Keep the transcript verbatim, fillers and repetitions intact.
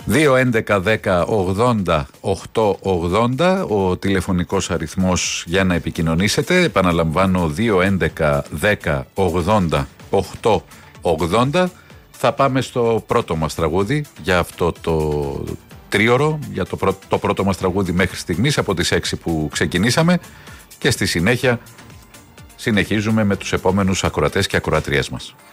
δύο έντεκα δέκα ογδόντα οκτακόσια ογδόντα ο τηλεφωνικός αριθμός για να επικοινωνήσετε. Επαναλαμβάνω, δύο έντεκα δέκα ογδόντα οκτακόσια ογδόντα. Θα πάμε στο πρώτο μας τραγούδι για αυτό το τρίωρο, για το, πρω... το πρώτο μας τραγούδι μέχρι στιγμής από τις έξι που ξεκινήσαμε, και στη συνέχεια συνεχίζουμε με τους επόμενους ακροατές και ακροατριές μας.